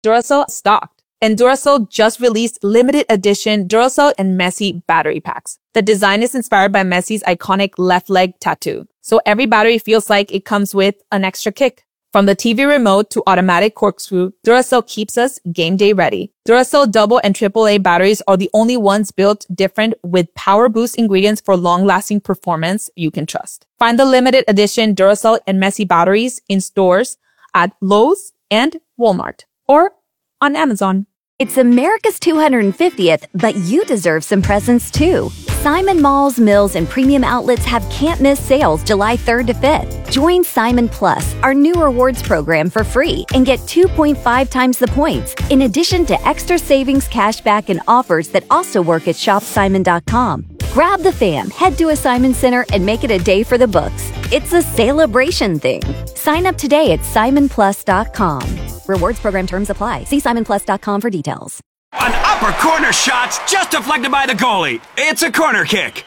Duracell stocked. And Duracell just released limited edition Duracell and Messi battery packs. The design is inspired by Messi's iconic left leg tattoo. So every battery feels like it comes with an extra kick. From the TV remote to automatic corkscrew, Duracell keeps us game day ready. Duracell double and AAA batteries are the only ones built different with power boost ingredients for long-lasting performance you can trust. Find the limited edition Duracell and Messi batteries in stores at Lowe's and Walmart or on Amazon. It's America's 250th, but you deserve some presents too. Simon Malls, Mills, and Premium Outlets have can't-miss sales July 3rd to 5th. Join Simon Plus, our new rewards program, for free and get 2.5 times the points, in addition to extra savings, cashback, and offers that also work at shopsimon.com. Grab the fam, head to a Simon Center, and make it a day for the books. It's a celebration thing. Sign up today at simonplus.com. Rewards program terms apply. See simonplus.com for details. An upper corner shot's just deflected by the goalie. It's a corner kick.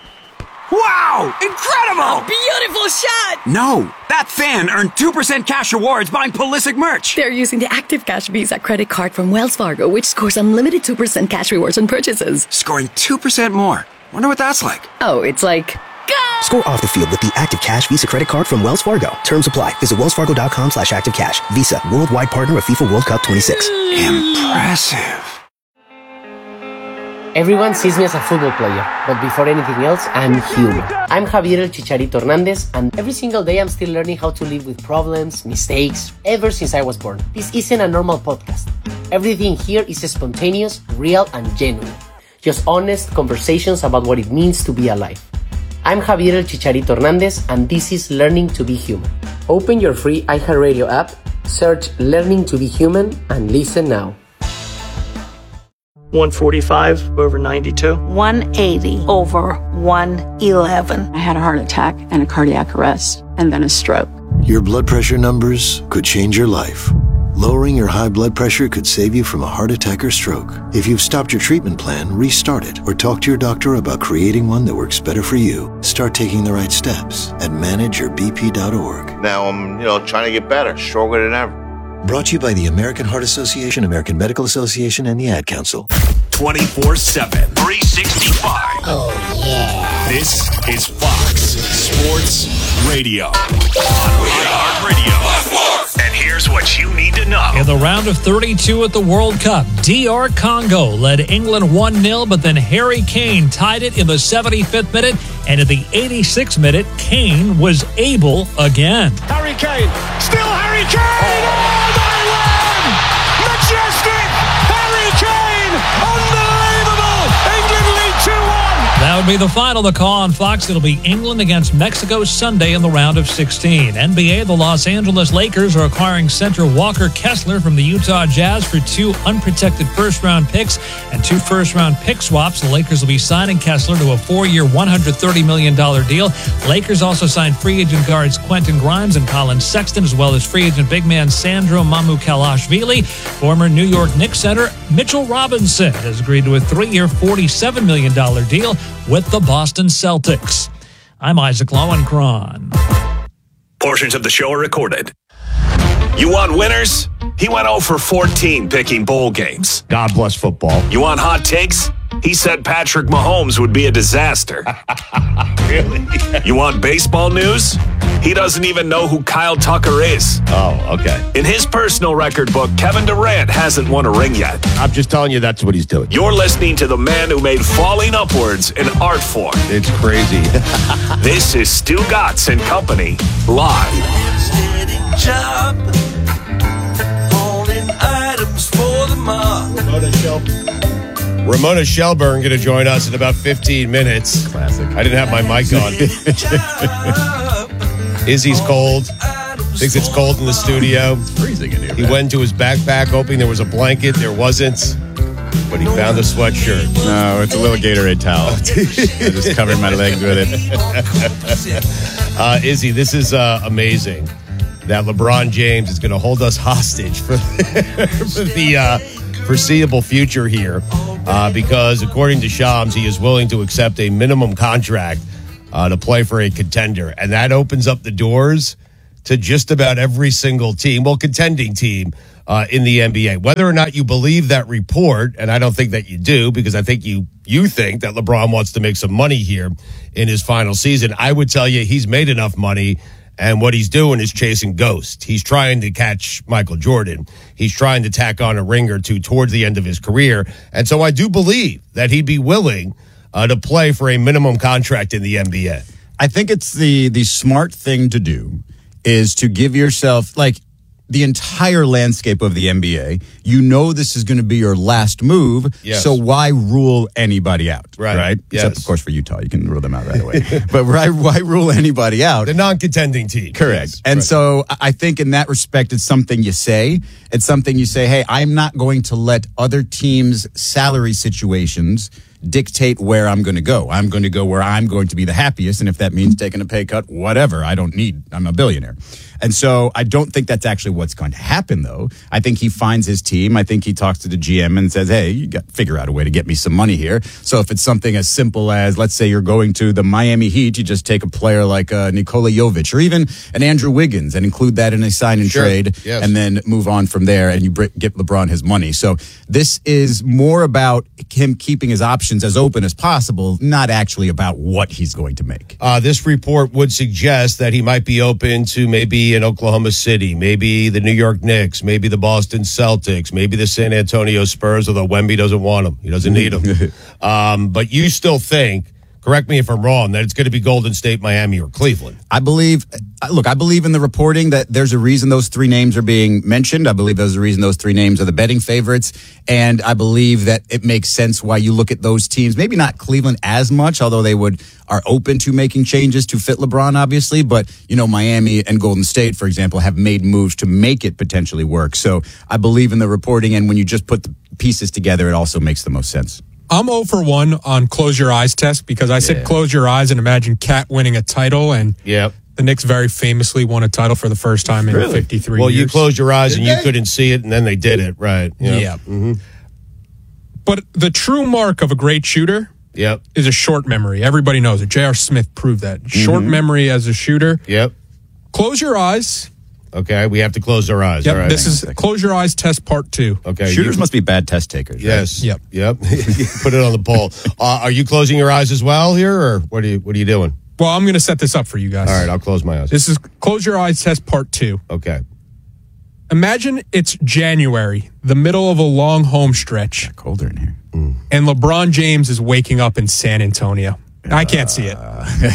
Wow! Incredible! A beautiful shot! No, that fan earned 2% cash rewards buying Pulisic merch. They're using the Active Cash Visa credit card from Wells Fargo, which scores unlimited 2% cash rewards on purchases. Scoring 2% more. Wonder what that's like. Oh, it's like... Go! Score off the field with the Active Cash Visa credit card from Wells Fargo. Terms apply. Visit wellsfargo.com/activecash. Visa, worldwide partner of FIFA World Cup 26. Impressive. Everyone sees me as a football player, but before anything else, I'm human. I'm Javier El Chicharito Hernandez, and every single day I'm still learning how to live with problems, mistakes, ever since I was born. This isn't a normal podcast. Everything here is spontaneous, real, and genuine. Just honest conversations about what it means to be alive. I'm Javier El Chicharito Hernandez, and this is Learning to be Human. Open your free iHeartRadio app, search Learning to be Human, and listen now. 145 over 92. 180 over 111. I had a heart attack and a cardiac arrest and then a stroke. Your blood pressure numbers could change your life. Lowering your high blood pressure could save you from a heart attack or stroke. If you've stopped your treatment plan, restart it or talk to your doctor about creating one that works better for you. Start taking the right steps at manageyourbp.org. Now I'm, trying to get better, stronger than ever. Brought to you by the American Heart Association, American Medical Association, and the Ad Council. 24/7, 365. Oh, yeah. This is Fox Sports Radio. On iHeartRadio. And here's what you need to know. In the round of 32 at the World Cup, DR Congo led England 1-0, but then Harry Kane tied it in the 75th minute, and in the 86th minute, Kane was able again. Harry Kane, still Harry Kane! Oh, they win! Majestic Harry Kane! Unbelievable! England lead 2-1! That would be the final. The call on Fox. It'll be England against Mexico Sunday in the round of 16. NBA, the Los Angeles Lakers are acquiring center Walker Kessler from the Utah Jazz for 2 unprotected first-round picks and 2 first-round pick swaps. The Lakers will be signing Kessler to a 4-year, $130 million deal. Lakers also signed free agent guards Quentin Grimes and Colin Sexton, as well as free agent big man Sandro Mamukelashvili. Former New York Knicks center Mitchell Robinson has agreed to a 3-year, $47 million deal with the Boston Celtics. I'm Isaac Lowenkron. Portions of the show are recorded. You want winners? He went 0 for 14 picking bowl games. God bless football. You want hot takes? He said Patrick Mahomes would be a disaster. Really? You want baseball news? He doesn't even know who Kyle Tucker is. Oh, okay. In his personal record book, Kevin Durant hasn't won a ring yet. I'm just telling you that's what he's doing. You're listening to the man who made falling upwards an art form. It's crazy. This is Stu Gatz and Company, live. Job, holding items for the mob. Ramona Shelburne going to join us in about 15 minutes. Classic. I didn't have my mic on. Izzy's cold. Thinks it's cold in the studio. It's freezing in here. He went to his backpack hoping there was a blanket. There wasn't. But he found a sweatshirt. No, it's a little Gatorade towel. I just covered my legs with it. Izzy, this is amazing that LeBron James is going to hold us hostage for the foreseeable future here because, according to Shams, he is willing to accept a minimum contract to play for a contender. And that opens up the doors to just about every single team, contending team in the NBA. Whether or not you believe that report, and I don't think that you do, because I think you think that LeBron wants to make some money here in his final season. I would tell you he's made enough money, and what he's doing is chasing ghosts. He's trying to catch Michael Jordan. He's trying to tack on a ring or two towards the end of his career. And so I do believe that he'd be willing to play for a minimum contract in the NBA. I think it's the smart thing to do is to give yourself, like, the entire landscape of the NBA. You know this is going to be your last move, so why rule anybody out? Right? Yes. Except, of course, for Utah. You can rule them out right away. But why rule anybody out? The non-contending team. Correct. Yes. And so I think in that respect, it's something you say. It's something you say, hey, I'm not going to let other teams' salary situations dictate where I'm going to go. I'm going to go where I'm going to be the happiest. And if that means taking a pay cut, whatever. I'm a billionaire. And so I don't think that's actually what's going to happen, though. I think he finds his team. I think he talks to the GM and says, hey, you got to figure out a way to get me some money here. So if it's something as simple as, let's say you're going to the Miami Heat, you just take a player like Nikola Jovic or even an Andrew Wiggins and include that in a sign and trade and then move on from there, and you get LeBron his money. So this is more about him keeping his options as open as possible, not actually about what he's going to make. This report would suggest that he might be open to maybe in Oklahoma City, maybe the New York Knicks, maybe the Boston Celtics, maybe the San Antonio Spurs, although Wemby doesn't want him. He doesn't need him. But you still think, correct me if I'm wrong, that it's going to be Golden State, Miami, or Cleveland. I believe in the reporting that there's a reason those three names are being mentioned. I believe there's a reason those three names are the betting favorites. And I believe that it makes sense why you look at those teams, maybe not Cleveland as much, although they are open to making changes to fit LeBron, obviously. But, Miami and Golden State, for example, have made moves to make it potentially work. So I believe in the reporting. And when you just put the pieces together, it also makes the most sense. I'm 0 for 1 on close your eyes test because I said close your eyes and imagine Cat winning a title, and the Knicks very famously won a title for the first time in 53 years. Well, you closed your eyes and you couldn't see it, and then they did it, right? Yeah. Mm-hmm. But the true mark of a great shooter is a short memory. Everybody knows it. J.R. Smith proved that. Short memory as a shooter. Close your eyes. Okay, we have to close our eyes. Yep, all right. This is close your eyes test part 2. Okay, shooters must be bad test takers. Yes. Right? Yep. Put it on the poll. Are you closing your eyes as well here, or what are you doing? Well, I'm going to set this up for you guys. All right, I'll close my eyes. This is close your eyes test part 2. Okay. Imagine it's January, the middle of a long home stretch. Colder in here. And LeBron James is waking up in San Antonio. I can't see it.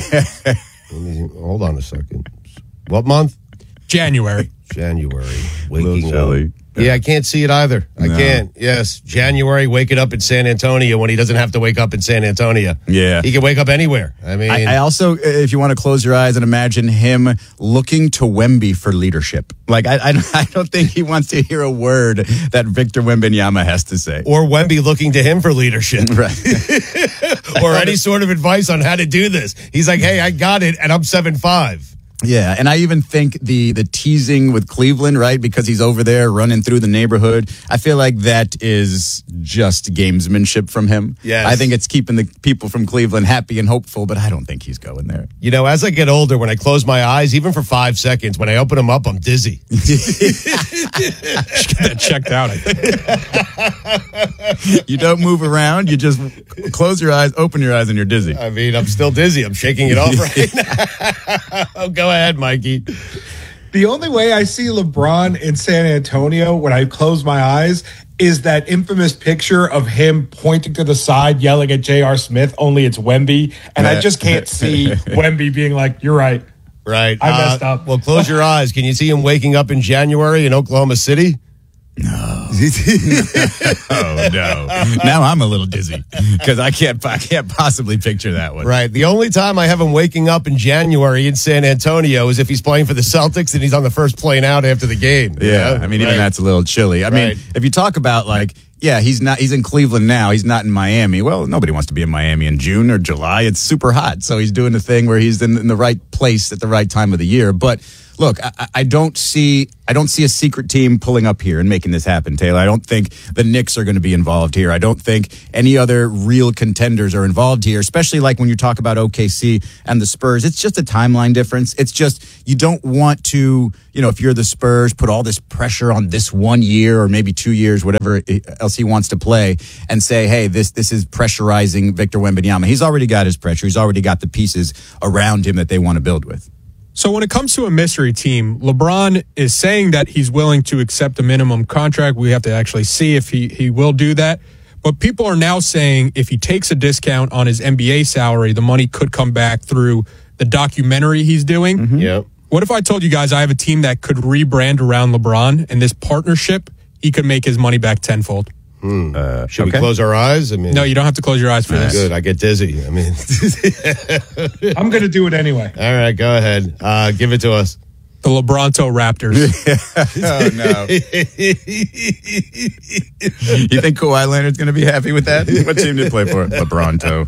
Hold on a second. What month? January. Waking up. Yeah, I can't see it either. I can't. Yes, January, waking up in San Antonio when he doesn't have to wake up in San Antonio. Yeah. He can wake up anywhere. I mean, I also, if you want to close your eyes and imagine him looking to Wemby for leadership. Like, I don't think he wants to hear a word that Victor Wembanyama has to say. Or Wemby looking to him for leadership. Right. Or any sort of advice on how to do this. He's like, hey, I got it, and I'm 7'5". Yeah, and I even think the teasing with Cleveland, right, because he's over there running through the neighborhood, I feel like that is just gamesmanship from him. Yes. I think it's keeping the people from Cleveland happy and hopeful, but I don't think he's going there. As I get older, when I close my eyes, even for 5 seconds, when I open them up, I'm dizzy. Get that checked out, I think. You don't move around, you just close your eyes, open your eyes, and you're dizzy. I mean, I'm still dizzy. I'm shaking it off right now. Go ahead, Mikey. The only way I see LeBron in San Antonio when I close my eyes is that infamous picture of him pointing to the side, yelling at J.R. Smith, only it's Wemby. And I just can't see Wemby being like, you're right. Right. I messed up. Well, close your eyes. Can you see him waking up in January in Oklahoma City? No. Oh, no. Now I'm a little dizzy because I can't possibly picture that one. Right. The only time I have him waking up in January in San Antonio is if he's playing for the Celtics and he's on the first plane out after the game. Yeah. I mean, even that's a little chilly. I mean, if you talk about he's in Cleveland now. He's not in Miami. Well, nobody wants to be in Miami in June or July. It's super hot. So he's doing the thing where he's in the right place at the right time of the year. But look, I don't see a secret team pulling up here and making this happen, Taylor. I don't think the Knicks are going to be involved here. I don't think any other real contenders are involved here, especially like when you talk about OKC and the Spurs. It's just a timeline difference. It's just you don't want to, if you're the Spurs, put all this pressure on this 1 year or maybe 2 years, whatever else he wants to play, and say, hey, this is pressurizing Victor Wembanyama. He's already got his pressure. He's already got the pieces around him that they want to build with. So when it comes to a mystery team, LeBron is saying that he's willing to accept a minimum contract. We have to actually see if he will do that. But people are now saying if he takes a discount on his NBA salary, the money could come back through the documentary he's doing. Mm-hmm. Yep. What if I told you guys I have a team that could rebrand around LeBron, and this partnership, he could make his money back tenfold? Should we close our eyes? No, you don't have to close your eyes for this. Good. I get dizzy. I'm going to do it anyway. All right, go ahead. Give it to us. The LeBronto Raptors. Oh, no. You think Kawhi Leonard's going to be happy with that? What team did he play for? LeBronto.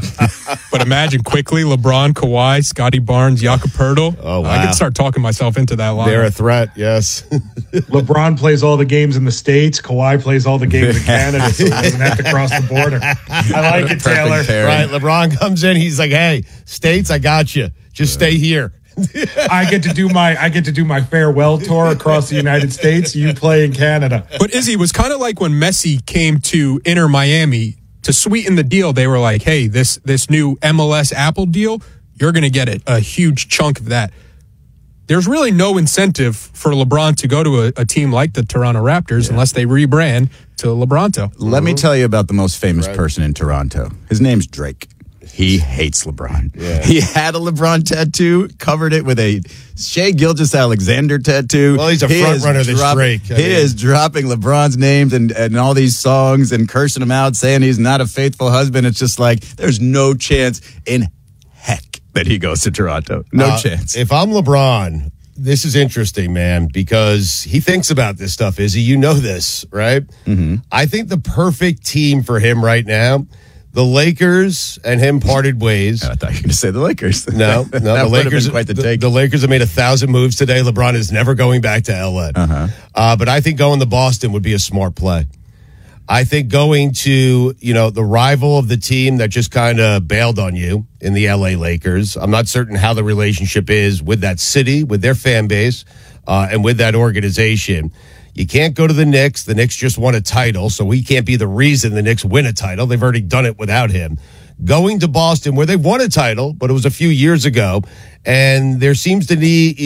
But imagine quickly LeBron, Kawhi, Scotty Barnes, Jakob Poeltl. Oh, wow. I could start talking myself into that line. They're a threat, yes. LeBron plays all the games in the States. Kawhi plays all the games in Canada, so he doesn't have to cross the border. I like it, Taylor. Right, LeBron comes in. He's like, hey, States, I got you. Just stay here. I get to do my farewell tour across the United States. You play in Canada. But Izzy, was kind of like when Messi came to Inter Miami to sweeten the deal. They were like, hey, this new MLS Apple deal, you're going to get a huge chunk of that. There's really no incentive for LeBron to go to a team like the Toronto Raptors unless they rebrand to LeBronto. Let me tell you about the most famous person in Toronto. His name's Drake. He hates LeBron. Yeah. He had a LeBron tattoo, covered it with a Shai Gilgeous-Alexander tattoo. Well, he's a front runner, this Drake. He is dropping LeBron's names and all these songs and cursing him out, saying he's not a faithful husband. It's just like, there's no chance in heck that he goes to Toronto. No chance. If I'm LeBron, this is interesting, man, because he thinks about this stuff, Izzy. You know this, right? Mm-hmm. I think the perfect team for him right now, the Lakers and him parted ways. I thought you were going to say the Lakers. No, the Lakers. Quite the take. The Lakers have made 1,000 moves today. LeBron is never going back to LA. But I think going to Boston would be a smart play. I think going to, the rival of the team that just kind of bailed on you in the LA Lakers. I'm not certain how the relationship is with that city, with their fan base, and with that organization. You can't go to the Knicks. The Knicks just won a title, so we can't be the reason the Knicks win a title. They've already done it without him. Going to Boston, where they won a title, but it was a few years ago, and there seems to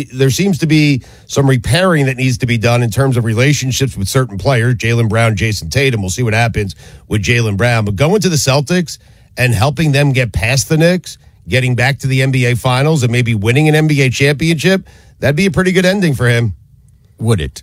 be some repairing that needs to be done in terms of relationships with certain players. Jaylen Brown, Jason Tatum. We'll see what happens with Jaylen Brown. But going to the Celtics and helping them get past the Knicks, getting back to the NBA Finals, and maybe winning an NBA championship, that'd be a pretty good ending for him. Would it?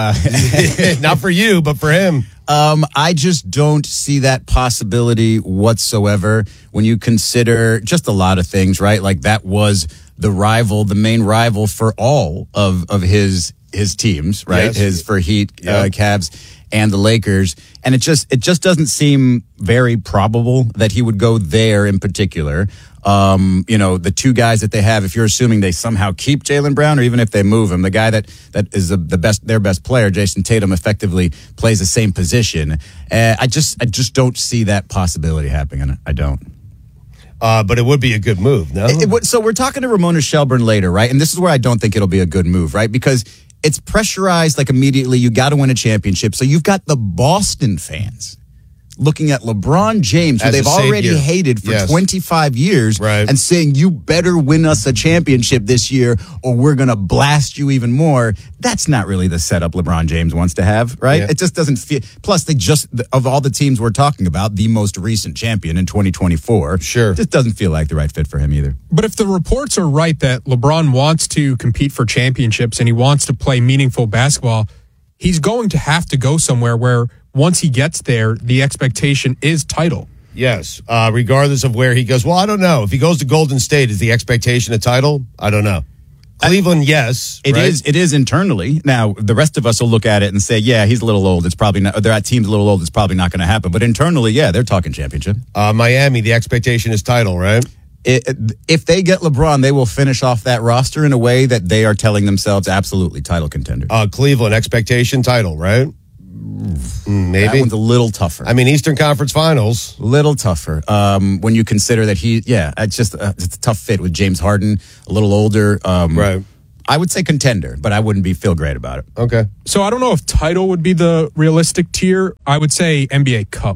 Not for you, but for him. I just don't see that possibility whatsoever when you consider just a lot of things, right? Like that was the main rival for all of his teams, right? Yes. His for Heat, Cavs, and the Lakers. And it just doesn't seem very probable that he would go there in particular. The two guys that they have, if you're assuming they somehow keep Jaylen Brown, or even if they move him, the guy that is their best player, Jason Tatum, effectively plays the same position. I just don't see that possibility happening. I don't. But it would be a good move, no? So we're talking to Ramona Shelburne later, right? And this is where I don't think it'll be a good move, right? Because it's pressurized, like immediately, you got to win a championship. So you've got the Boston fans looking at LeBron James, who they've already hated for 25 years, and saying, you better win us a championship this year or we're going to blast you even more. That's not really the setup LeBron James wants to have, right? It just doesn't feel. Plus, of all the teams we're talking about, the most recent champion in 2024. Sure. Just doesn't feel like the right fit for him either. But if the reports are right that LeBron wants to compete for championships and he wants to play meaningful basketball, he's going to have to go somewhere where once he gets there, the expectation is title. Yes, regardless of where he goes. Well, I don't know. If he goes to Golden State, is the expectation a title? I don't know. Cleveland, yes. It is internally. Now, the rest of us will look at it and say, yeah, he's a little old. It's probably not, that team's a little old. It's probably not going to happen. But internally, yeah, they're talking championship. Miami, the expectation is title, right? If they get LeBron, they will finish off that roster in a way that they are telling themselves absolutely title contender. Cleveland, expectation title, right? Maybe. That one's a little tougher. I mean, Eastern Conference Finals. Little tougher. When you consider that it's just it's a tough fit with James Harden, a little older. Right. I would say contender, but I wouldn't feel great about it. Okay. So I don't know if title would be the realistic tier. I would say NBA Cup.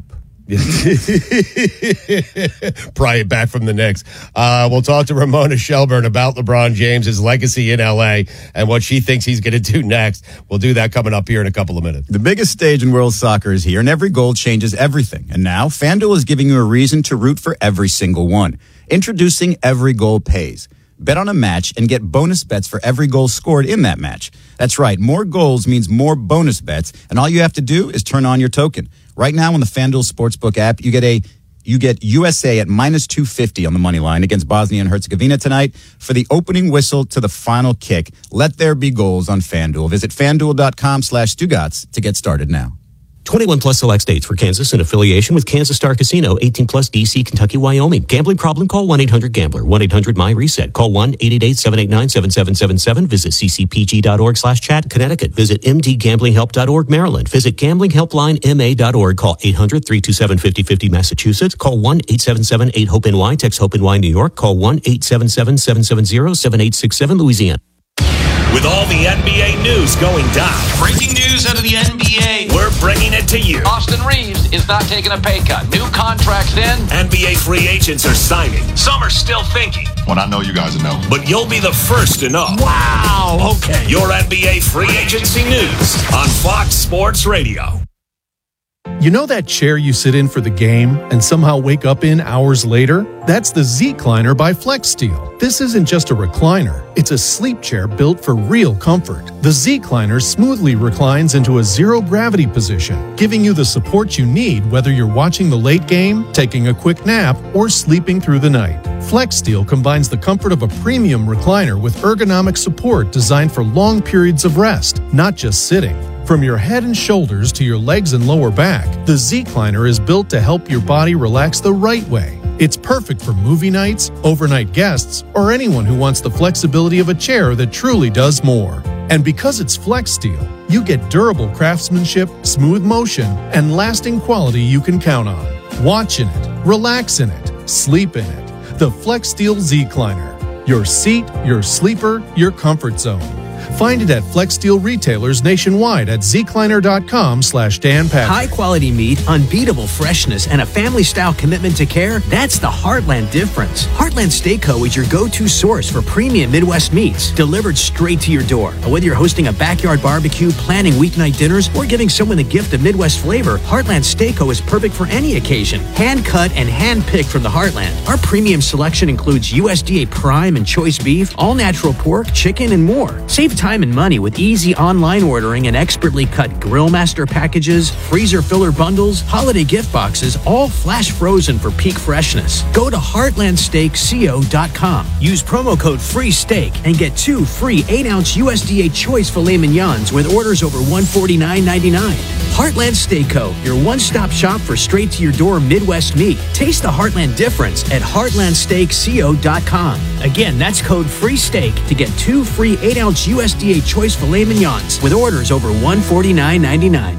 Pry it back from the Knicks. We'll talk to Ramona Shelburne about LeBron James, his legacy in LA, and what she thinks he's going to do next. We'll do that coming up here in a couple of minutes. The biggest stage in world soccer is here, and every goal changes everything. And now FanDuel is giving you a reason to root for every single one. Introducing Every Goal Pays. Bet on a match and get bonus bets for every goal scored in that match. That's right. More goals means more bonus bets, and all you have to do is turn on your token. Right now on the FanDuel Sportsbook app, you get USA at minus 250 on the money line against Bosnia and Herzegovina tonight for the opening whistle to the final kick. Let there be goals on FanDuel. Visit FanDuel.com/Stugotz to get started now. 21 plus select states. For Kansas in affiliation with Kansas Star Casino. 18 plus DC, Kentucky, Wyoming. Gambling problem? Call 1-800-GAMBLER. 1-800-MY-RESET. Call 1-888-789-7777. Visit ccpg.org/chat. Connecticut. Visit mdgamblinghelp.org. Maryland. Visit gamblinghelplinema.org. Call 800-327-5050. Massachusetts. Call 1-877-8-HOPE-NY. Text HOPE-NY New York. Call 1-877-770-7867 Louisiana. With all the NBA news going down. Breaking news out of the NBA. We're bringing it to you. Austin Reeves is not taking a pay cut. New contracts in. NBA free agents are signing. Some are still thinking. Well, I know you guys know. But you'll be the first to know. Wow, okay. Your NBA free agency news on Fox Sports Radio. You know that chair you sit in for the game and somehow wake up in hours later? That's the Z-Cliner by FlexSteel. This isn't just a recliner. It's a sleep chair built for real comfort. The Z-Cliner smoothly reclines into a zero-gravity position, giving you the support you need whether you're watching the late game, taking a quick nap, or sleeping through the night. FlexSteel combines the comfort of a premium recliner with ergonomic support designed for long periods of rest, not just sitting. From your head and shoulders to your legs and lower back, the Z-Cliner is built to help your body relax the right way. It's perfect for movie nights, overnight guests, or anyone who wants the flexibility of a chair that truly does more. And because it's FlexSteel, you get durable craftsmanship, smooth motion, and lasting quality you can count on. Watch in it, relax in it, sleep in it. The FlexSteel Z-Cliner. Your seat, your sleeper, your comfort zone. Find it at FlexSteel retailers nationwide at zcliner.com/Dan Patrick. High quality meat, unbeatable freshness, and a family style commitment to care. That's the Heartland difference. Heartland Steak Co. is your go-to source for premium Midwest meats delivered straight to your door. Whether you're hosting a backyard barbecue, planning weeknight dinners, or giving someone the gift of Midwest flavor, Heartland Steak Co. is perfect for any occasion. Hand cut and hand picked from the Heartland. Our premium selection includes USDA prime and choice beef, all natural pork, chicken, and more. Save time and money with easy online ordering and expertly cut grill master packages, freezer filler bundles, holiday gift boxes, all flash frozen for peak freshness. Go to heartlandsteakco.com. Use promo code FREESTEAK and get 2 free 8-ounce USDA choice filet mignons with orders over $149.99. Heartland Steak Co., your one-stop shop for straight-to-your-door Midwest meat. Taste the Heartland difference at heartlandsteakco.com. Again, that's code FREESTEAK to get 2 free 8-ounce USDA choice filet mignons with orders over $149.99.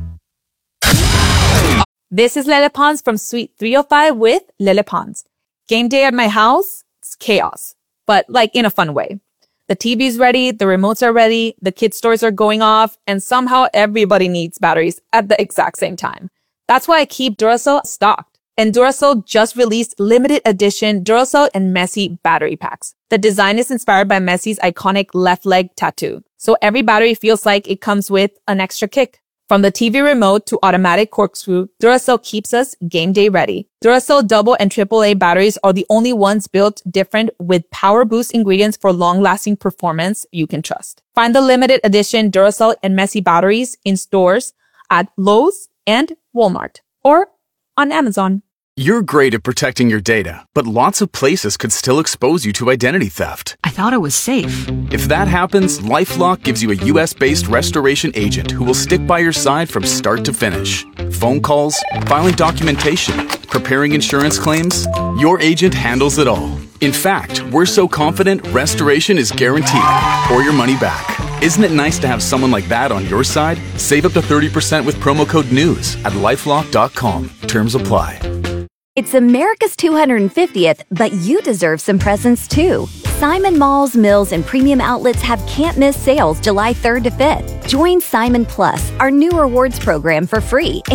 This is Lele Pons from Suite 305 with Lele Pons. Game day at my house, it's chaos, but like in a fun way. The TV's ready, the remotes are ready, the kids' toys are going off, and somehow everybody needs batteries at the exact same time. That's why I keep Duracell stocked. And Duracell just released limited edition Duracell and Messi battery packs. The design is inspired by Messi's iconic left leg tattoo. So every battery feels like it comes with an extra kick. From the TV remote to automatic corkscrew, Duracell keeps us game day ready. Duracell double and AAA batteries are the only ones built different with power boost ingredients for long-lasting performance you can trust. Find the limited edition Duracell and Messi batteries in stores at Lowe's and Walmart or on Amazon. You're great at protecting your data, but lots of places could still expose you to identity theft. I thought it was safe. If that happens, LifeLock gives you a US-based restoration agent who will stick by your side from start to finish. Phone calls, filing documentation, preparing insurance claims, your agent handles it all. In fact, we're so confident restoration is guaranteed or your money back. Isn't it nice to have someone like that on your side? Save up to 30% with promo code NEWS at lifelock.com. Terms apply. It's America's 250th, but you deserve some presents too. Simon Malls, Mills, and Premium Outlets have can't-miss sales July 3rd to 5th. Join Simon Plus, our new rewards program, for free